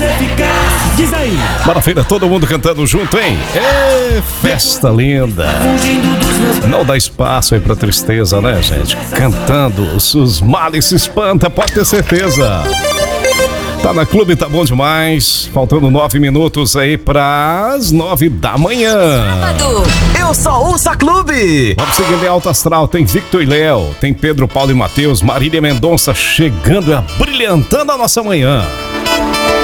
Diz aí. Maravilha, todo mundo cantando junto, hein? É festa linda. Não dá espaço aí pra tristeza, né, gente? Cantando, os males se espanta, pode ter certeza. Tá na Clube, tá bom demais. Faltando 9 minutos aí pras 9 da manhã. Sábado. Eu só ouço a Clube. Vamos seguindo em Alto Astral. Tem Victor e Léo, tem Pedro, Paulo e Matheus, Marília Mendonça chegando e abrilhantando a nossa manhã.